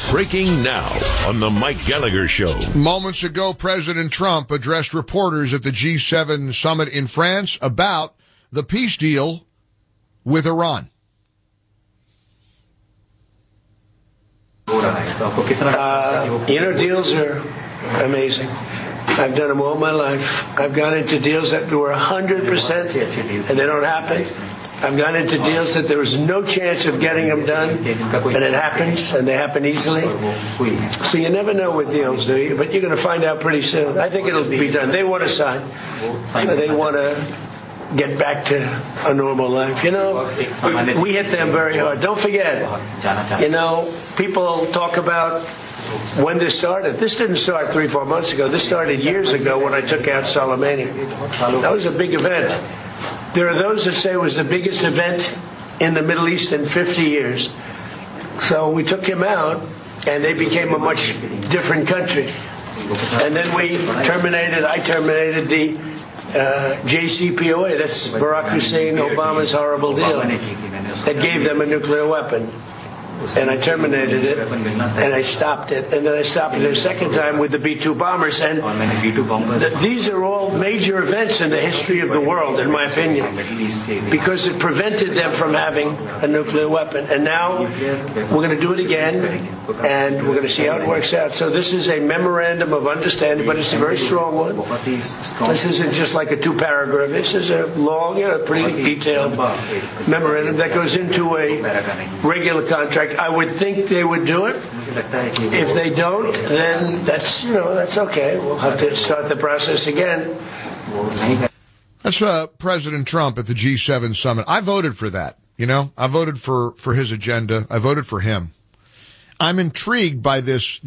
Breaking now on the Mike Gallagher Show. Moments ago, President Trump addressed reporters at the G7 summit in France about the peace deal with Iran. Deals are amazing. I've done them all my life. I've gone into deals that were 100% and they don't happen. I've gone into deals that there was no chance of getting them done, and it happens, and they happen easily. So you never know with deals, do you? But you're going to find out pretty soon. I think it'll be done. They want to sign. They want to get back to a normal life. We hit them very hard. Don't forget, people talk about when this started. This didn't start 3-4 months ago. This started years ago when I took out Soleimani. That was a big event. There are those that say it was the biggest event in the Middle East in 50 years. So we took him out, and they became a much different country. And then I terminated the JCPOA, that's Barack Hussein Obama's horrible deal, that gave them a nuclear weapon. And I terminated it, and I stopped it. And then I stopped it a second time with the B-2 bombers. And these are all major events in the history of the world, in my opinion, because it prevented them from having a nuclear weapon. And now we're going to do it again, and we're going to see how it works out. So this is a memorandum of understanding, but it's a very strong one. This isn't just like a 2-paragraph. This is a long, pretty detailed memorandum that goes into a regular contract. I would think they would do it. If they don't, then that's okay. We'll have to start the process again. That's President Trump at the G7 summit. I voted for that. I voted for his agenda. I voted for him. I'm intrigued by this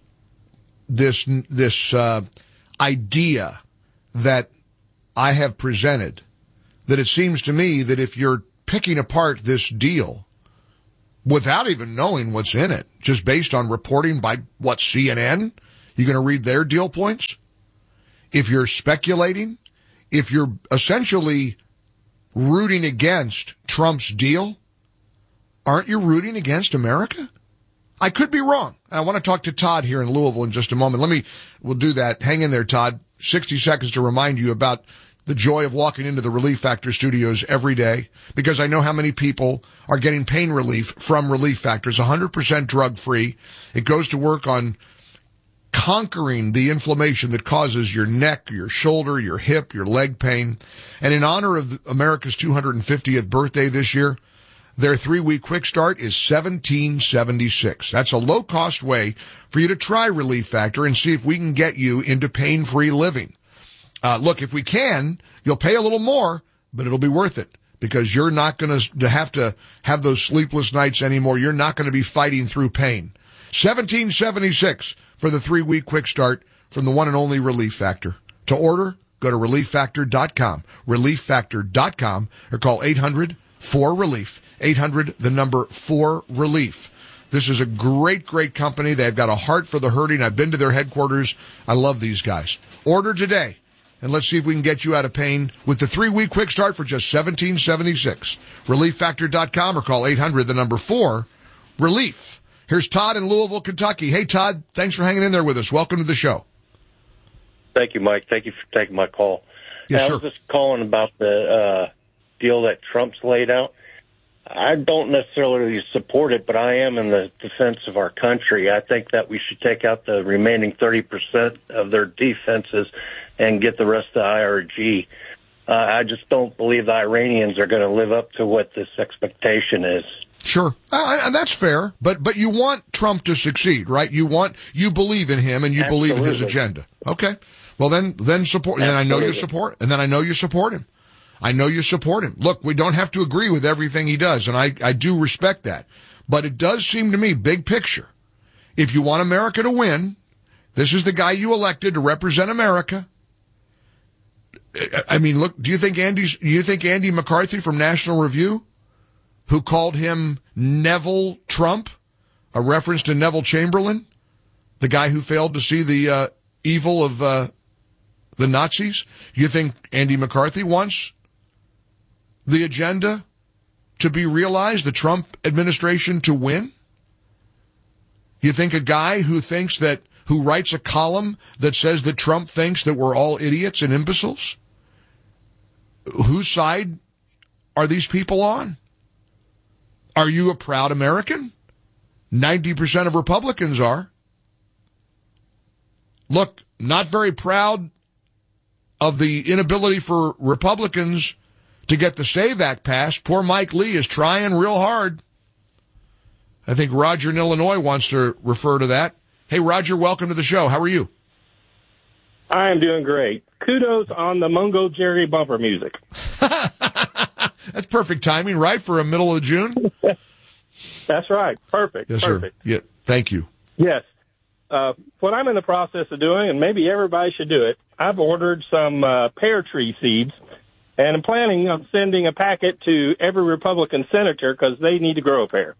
idea that I have presented, that it seems to me that if you're picking apart this deal without even knowing what's in it, just based on reporting by, CNN? You're going to read their deal points? If you're speculating, if you're essentially rooting against Trump's deal, aren't you rooting against America? I could be wrong. I want to talk to Todd here in Louisville in just a moment. We'll do that. Hang in there, Todd. 60 seconds to remind you about the joy of walking into the Relief Factor studios every day, because I know how many people are getting pain relief from Relief Factor. It's 100% drug-free. It goes to work on conquering the inflammation that causes your neck, your shoulder, your hip, your leg pain. And in honor of America's 250th birthday this year, their 3-week quick start is $17.76. That's a low-cost way for you to try Relief Factor and see if we can get you into pain-free living. Look, if we can, you'll pay a little more, but it'll be worth it, because you're not going to have those sleepless nights anymore. You're not going to be fighting through pain. $17.76 for the 3-week quick start from the one and only Relief Factor. To order, go to ReliefFactor.com, ReliefFactor.com, or call 800-4RELIEF, 800-4RELIEF. This is a great, great company. They've got a heart for the hurting. I've been to their headquarters. I love these guys. Order today, and let's see if we can get you out of pain with the 3-week quick start for just $17.76. ReliefFactor.com, or call 800-4RELIEF. Here's Todd in Louisville, Kentucky. Hey, Todd, thanks for hanging in there with us. Welcome to the show. Thank you, Mike. Thank you for taking my call. Yes, sir. I was just calling about the deal that Trump's laid out. I don't necessarily support it, but I am in the defense of our country. I think that we should take out the remaining 30% of their defenses and get the rest of the IRG. I just don't believe the Iranians are going to live up to what this expectation is. Sure. And that's fair, but you want Trump to succeed, right? You believe in him, and you believe in his agenda. Okay. Well, then support, and then I know you support, and then I know you support him. I know you support him. Look, we don't have to agree with everything he does, and I do respect that. But it does seem to me, big picture, if you want America to win, this is the guy you elected to represent America. I mean, look, do you think Andy McCarthy from National Review, who called him Neville Trump, a reference to Neville Chamberlain, the guy who failed to see the evil of the Nazis, you think Andy McCarthy wants the agenda to be realized, the Trump administration to win? You think a guy who writes a column that says that Trump thinks that we're all idiots and imbeciles? Whose side are these people on? Are you a proud American? 90% of Republicans are. Look, not very proud of the inability for Republicans to get the SAVE Act passed. Poor Mike Lee is trying real hard. I think Roger in Illinois wants to refer to that. Hey, Roger, welcome to the show. How are you? I am doing great. Kudos on the Mungo Jerry bumper music. That's perfect timing, right, for a middle of June? That's right. Perfect. Yes, Perfect. sir. Yeah, thank you. Yes. What I'm in the process of doing, and maybe everybody should do it, I've ordered some pear tree seeds, and I'm planning on sending a packet to every Republican senator because they need to grow a pear.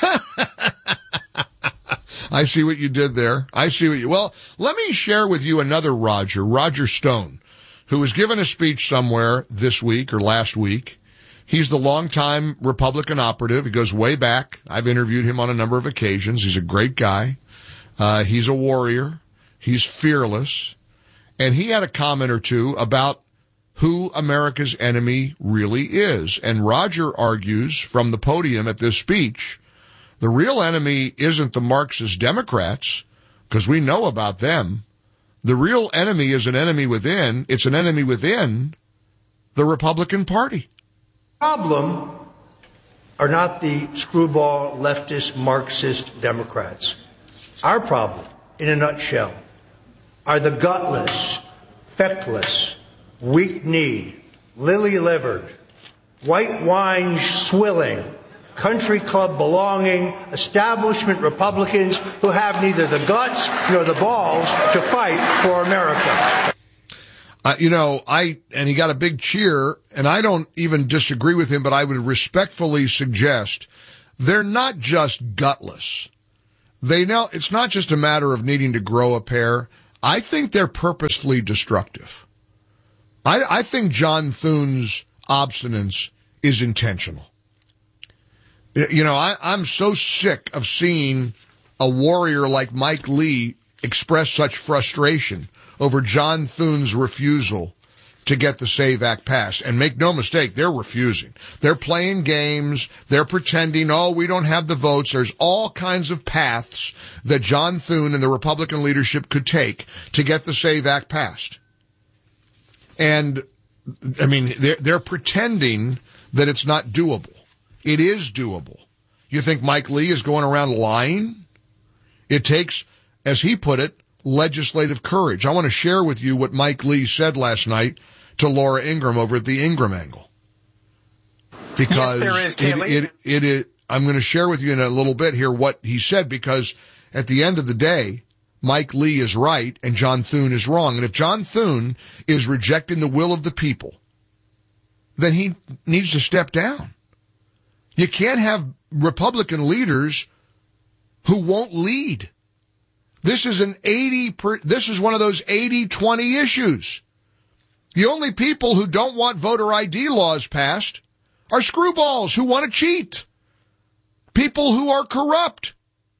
I see what you did there. Well, let me share with you another Roger Stone, who was given a speech somewhere this week or last week. He's the longtime Republican operative. He goes way back. I've interviewed him on a number of occasions. He's a great guy. He's a warrior. He's fearless. And he had a comment or two about who America's enemy really is. And Roger argues from the podium at this speech, the real enemy isn't the Marxist Democrats, because we know about them. The real enemy is an enemy within. It's an enemy within the Republican Party. Problem are not the screwball leftist Marxist Democrats. Our problem, in a nutshell, are the gutless, feckless, weak-kneed, lily-livered, white wine swilling, country club belonging, establishment Republicans who have neither the guts nor the balls to fight for America. And he got a big cheer, and I don't even disagree with him, but I would respectfully suggest they're not just gutless. They know it's not just a matter of needing to grow a pair. I think they're purposefully destructive. I think John Thune's obstinance is intentional. I'm so sick of seeing a warrior like Mike Lee express such frustration over John Thune's refusal to get the SAVE Act passed. And make no mistake, they're refusing. They're playing games. They're pretending, we don't have the votes. There's all kinds of paths that John Thune and the Republican leadership could take to get the SAVE Act passed. And, they're pretending that it's not doable. It is doable. You think Mike Lee is going around lying? It takes, as he put it, legislative courage. I want to share with you what Mike Lee said last night to Laura Ingraham over at the Ingraham Angle. Because yes, there is, it is, I'm going to share with you in a little bit here what he said, because at the end of the day, Mike Lee is right and John Thune is wrong. And if John Thune is rejecting the will of the people, then he needs to step down. You can't have Republican leaders who won't lead. This is this is one of those 80-20 issues. The only people who don't want voter ID laws passed are screwballs who want to cheat. People who are corrupt.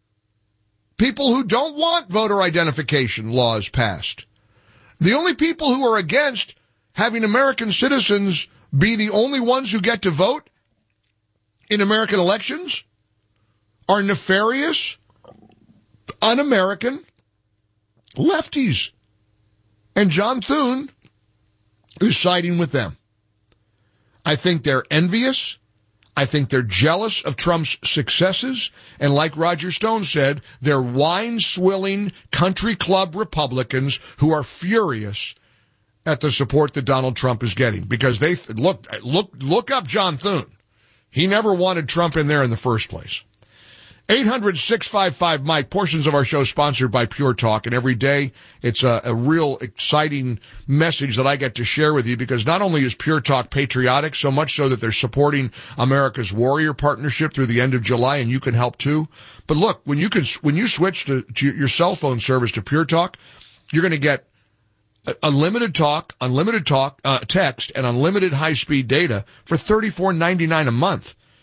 People who don't want voter identification laws passed. The only people who are against having American citizens be the only ones who get to vote in American elections are nefarious, un-American lefties. And John Thune is siding with them. I think they're envious. I think they're jealous of Trump's successes. And like Roger Stone said, they're wine-swilling country club Republicans who are furious at the support that Donald Trump is getting. Because they look up John Thune. He never wanted Trump in there in the first place. 800-655-MIKE. Portions of our show sponsored by Pure Talk, and every day it's a real exciting message that I get to share with you, because not only is Pure Talk patriotic, so much so that they're supporting America's Warrior Partnership through the end of July, and you can help too. But look, when you switch to your cell phone service to Pure Talk, you're going to get unlimited talk, text, and unlimited high-speed data for $34.99 a month.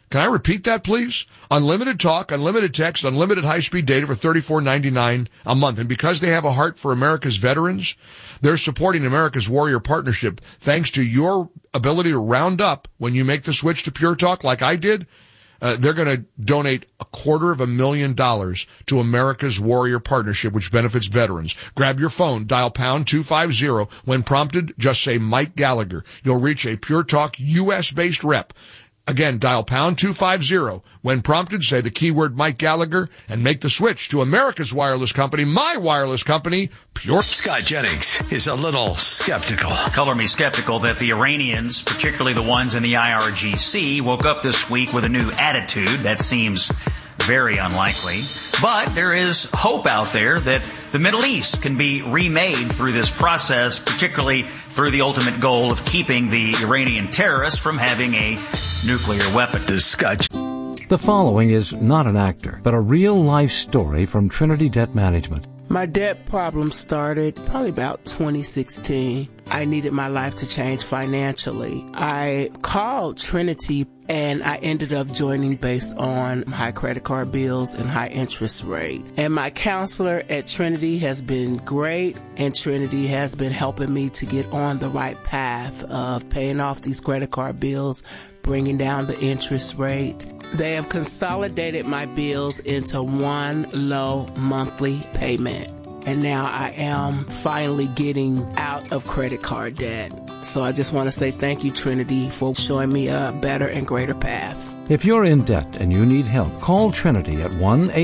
Can I repeat that, please? Unlimited talk, unlimited text, unlimited high-speed data for $34.99 a month. And because they have a heart for America's veterans, they're supporting America's Warrior Partnership. Thanks to your ability to round up when you make the switch to Pure Talk like I did, they're going to donate $250,000 to America's Warrior Partnership, which benefits veterans. Grab your phone, dial pound 250. When prompted, just say Mike Gallagher. You'll reach a Pure Talk U.S.-based rep. Again, dial pound 250. When prompted, say the keyword Mike Gallagher and make the switch to America's wireless company, my wireless company, Pure. Scott Jennings is a little skeptical. Color me skeptical that the Iranians, particularly the ones in the IRGC, woke up this week with a new attitude. That seems very unlikely. But there is hope out there that the Middle East can be remade through this process, particularly through the ultimate goal of keeping the Iranian terrorists from having a nuclear weapon. The following is not an actor, but a real-life story from Trinity Debt Management. My debt problem started probably about 2016. I needed my life to change financially. I called Trinity and I ended up joining based on high credit card bills and high interest rate. And my counselor at Trinity has been great, and Trinity has been helping me to get on the right path of paying off these credit card bills, bringing down the interest rate. They have consolidated my bills into one low monthly payment. And now I am finally getting out of credit card debt. So I just want to say thank you, Trinity, for showing me a better and greater path. If you're in debt and you need help, call Trinity at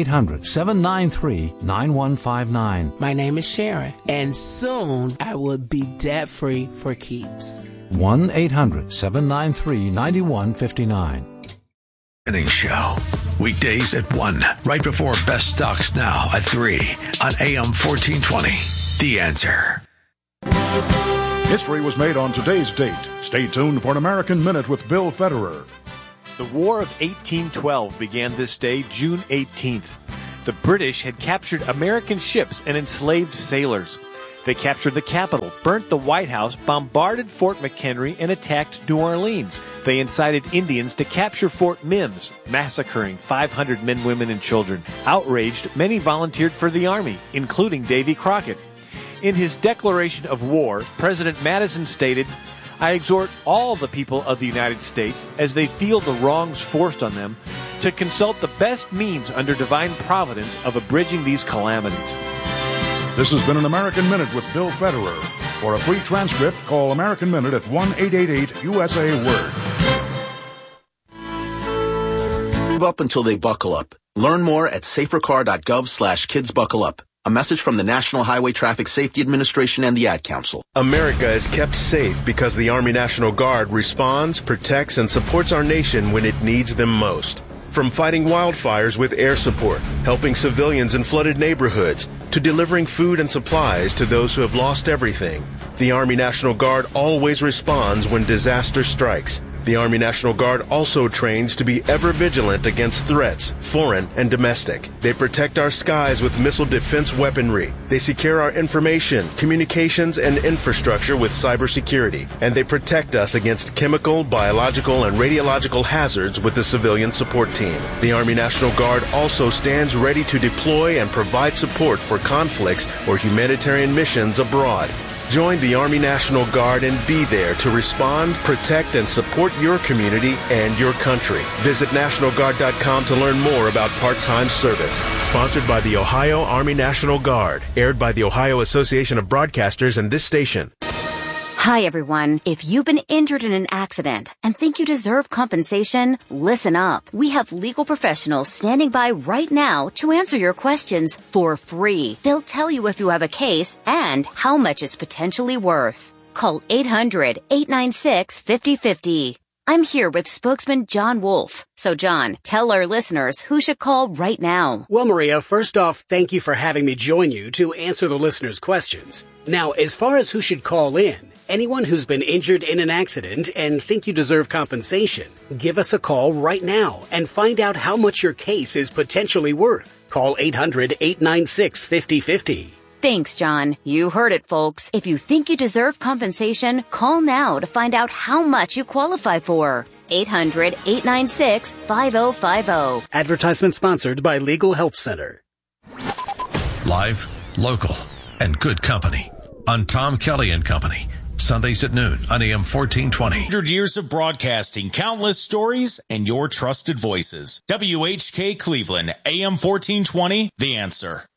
1-800-793-9159. My name is Sharon, and soon I will be debt-free for keeps. 1-800-793-9159. Show. Weekdays at 1, right before Best Stocks Now at 3 on AM 1420. The Answer. History was made on today's date. Stay tuned for an American Minute with Bill Federer. The War of 1812 began this day, June 18th. The British had captured American ships and enslaved sailors. They captured the capital, burnt the White House, bombarded Fort McHenry, and attacked New Orleans. They incited Indians to capture Fort Mims, massacring 500 men, women, and children. Outraged, many volunteered for the Army, including Davy Crockett. In his declaration of war, President Madison stated, "I exhort all the people of the United States, as they feel the wrongs forced on them, to consult the best means under divine providence of abridging these calamities." This has been an American Minute with Bill Federer. For a free transcript, call American Minute at 1-888-USA-WORD. Move up until they buckle up. Learn more at safercar.gov/kidsbuckleup. A message from the National Highway Traffic Safety Administration and the Ad Council. America is kept safe because the Army National Guard responds, protects, and supports our nation when it needs them most. From fighting wildfires with air support, helping civilians in flooded neighborhoods, to delivering food and supplies to those who have lost everything, the Army National Guard always responds when disaster strikes. The Army National Guard also trains to be ever vigilant against threats, foreign and domestic. They protect our skies with missile defense weaponry. They secure our information, communications, and infrastructure with cybersecurity. And they protect us against chemical, biological, and radiological hazards with the civilian support team. The Army National Guard also stands ready to deploy and provide support for conflicts or humanitarian missions abroad. Join the Army National Guard and be there to respond, protect, and support your community and your country. Visit NationalGuard.com to learn more about part-time service. Sponsored by the Ohio Army National Guard. Aired by the Ohio Association of Broadcasters and this station. Hi, everyone. If you've been injured in an accident and think you deserve compensation, listen up. We have legal professionals standing by right now to answer your questions for free. They'll tell you if you have a case and how much it's potentially worth. Call 800-896-5050. I'm here with spokesman John Wolf. So, John, tell our listeners who should call right now. Well, Maria, first off, thank you for having me join you to answer the listeners' questions. Now, as far as who should call in, anyone who's been injured in an accident and think you deserve compensation, give us a call right now and find out how much your case is potentially worth. Call 800-896-5050. Thanks, John. You heard it, folks. If you think you deserve compensation, call now to find out how much you qualify for. 800-896-5050. Advertisement sponsored by Legal Help Center. Live, local, and good company on Tom Kelly and Company. Sundays at noon on AM 1420. 100 years of broadcasting, countless stories, and your trusted voices. WHK Cleveland, AM 1420, The Answer.